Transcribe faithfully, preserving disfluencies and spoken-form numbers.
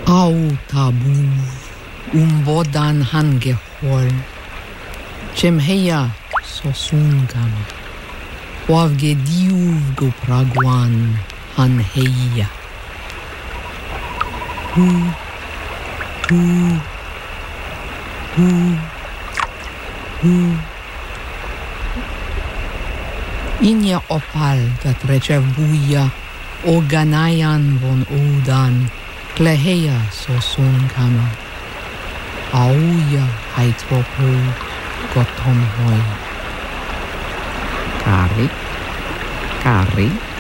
Au tabu umbodan hangehol Chemheya sosungam Wavgediuv go praguan hanheya Hu Hu Hu Hu Inia opal dat recev buia Oganayan von Odan Kleheya sosun kama Auja haitropo gotom hoi Kari Kari